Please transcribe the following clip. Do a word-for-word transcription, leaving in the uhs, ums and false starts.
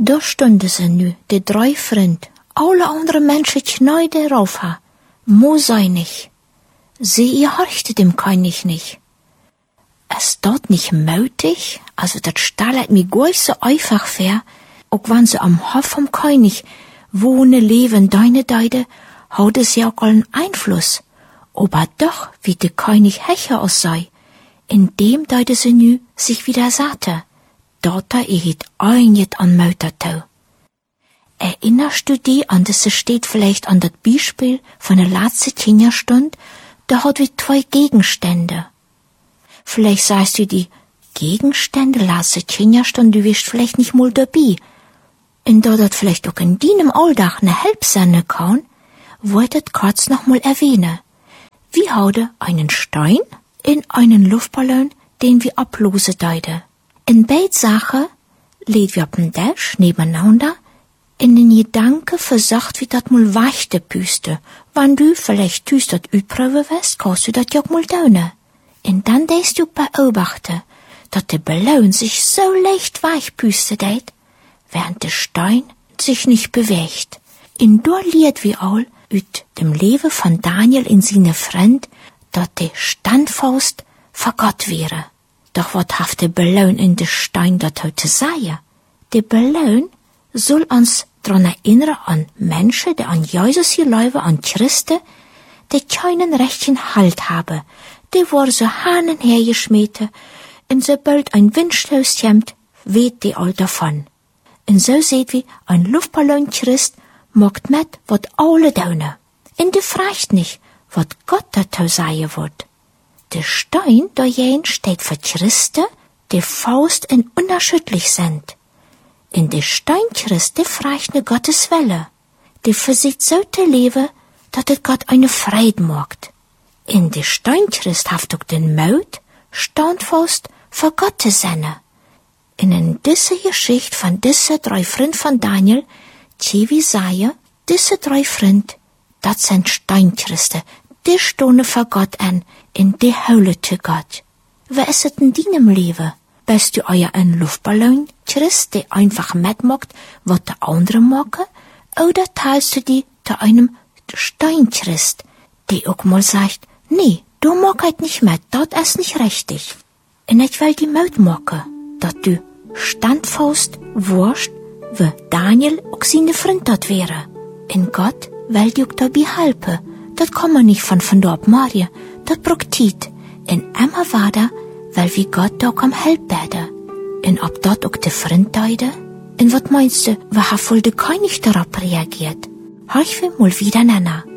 Da stunden sie nu, die drei Freund, alle andere Menschen knäude rauf ha. Mo sei nicht. Sie ihr horchte dem König nicht. Es dort nicht möglich, also dat stellt mir gleich so einfach vor, auch wenn sie am Hof vom König wohne, leben, deine Deide, hat es ja auch allen Einfluss. Aber doch, wie der König Hecher aus sei, in dem Deide sie nu sich wieder sagte, dort er het einjet an Mötertau. Erinnerst du dich an das steht vielleicht an das Beispiel von der letzten Kinderstund, da hat wir zwei Gegenstände. Vielleicht sagst du die Gegenstände, letzte Kinderstund, du wirst vielleicht nicht mal dabei. Und da das vielleicht auch in deinem Alldach ne Help sein kann, wollte ich kurz noch mal erwähnen. Wir haben einen Stein in einen Luftballon, den wir ablosen deide. In beid Sachen lädt wir auf dem Tisch nebeneinander, in den Gedanken versucht wie dat mal weichte Büste. Wenn du vielleicht tust dat übrige wirst, kannst du dat ja auch mal tun. Und dann denkst du beobachten, dat der Ballon sich so leicht weich büste deit, während der Stein sich nicht bewegt. In da lied wir all üt dem Leben von Daniel in seine Freund, dat der Standfaust vor Gott wäre. Doch wat haft der Ballon in de Stein dat heute sei? Der Ballon soll uns dran erinnern an Menschen, die an Jesus geloven, an Christen, die keinen rechten Halt haben. Die war so hanen hergeschmieden, und sobald ein Windstoß kommt, weht die all davon. Und so seht wie ein Luftballon Christ macht mit, wat alle tun. Und die fragt nicht, wat Gott dazu sagen wird. Der Stein dahin steht für Christen, die Faust und unerschütterlich sind. In der Steinchrist, die fragt ne Gottes Welle, die versiegt so zu leben, dat het Gott eine Freude macht. In der Steinchrist haft auch den Mut, standfast für Gott zu sein. In dieser Geschichte von diese drei Freund von Daniel, die wir sagen, diese drei Freund, dat sind Steinchristen, die stohne für Gott an, in die Hölle zu Gott. Wer ist es in deinem Leben? Bist du euer ein Luftballon, Christ, der einfach mitmacht, was der andere machen? Oder teilst du die zu einem Steinchrist, der auch mal sagt, nee, du mag halt nicht mit, das ist nicht richtig. Und ich will die Mut machen, dass du standfast wirst, wie Daniel auch seine Freund dort wäre. In Gott will dir auch dabei helfen. Das kann man nicht von von dort Maria, das braucht Zeit. Und immer weiter, weil wie Gott da am Help bete. Und ob dort auch der Freund deide? Und was meinst du, wer hat wohl der König darauf reagiert? Hör ich will mal wieder nennen.